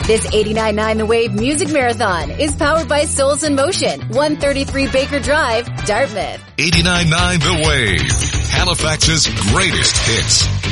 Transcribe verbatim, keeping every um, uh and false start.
This eighty-nine point nine The Wave Music Marathon is powered by Souls in Motion, one thirty-three Baker Drive, Dartmouth. eighty-nine point nine The Wave, Halifax's greatest hits.